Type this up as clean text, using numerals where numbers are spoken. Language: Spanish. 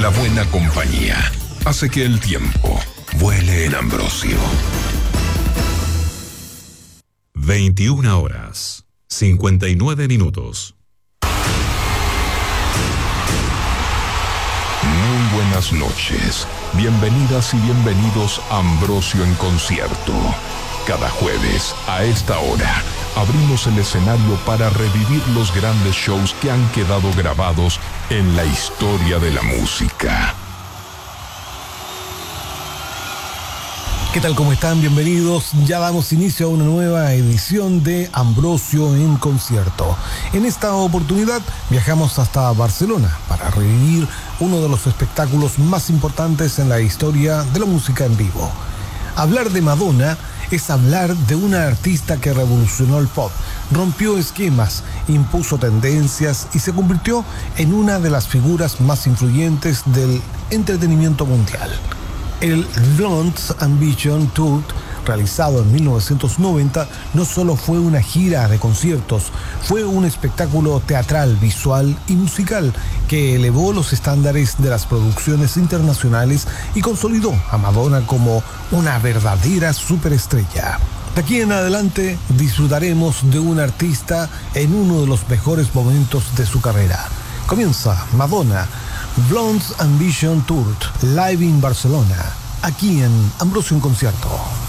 la buena compañía hace que el tiempo vuele en Ambrosio. 21 horas, 59 minutos. Muy buenas noches. Bienvenidas y bienvenidos a Ambrosio en concierto. Cada jueves, a esta hora, abrimos el escenario para revivir los grandes shows que han quedado grabados en la historia de la música. ¿Qué tal? ¿Cómo están? Bienvenidos. Ya damos inicio a una nueva edición de Ambrosio en concierto. En esta oportunidad viajamos hasta Barcelona para revivir uno de los espectáculos más importantes en la historia de la música en vivo. Hablar de Madonna es hablar de una artista que revolucionó el pop, rompió esquemas, impuso tendencias y se convirtió en una de las figuras más influyentes del entretenimiento mundial. El Blondes Ambition Tour, realizado en 1990, no solo fue una gira de conciertos, fue un espectáculo teatral, visual y musical que elevó los estándares de las producciones internacionales y consolidó a Madonna como una verdadera superestrella. De aquí en adelante disfrutaremos de un artista en uno de los mejores momentos de su carrera. Comienza Madonna, Blondes Ambition Tour, live in Barcelona, aquí en Ambrosio en concierto.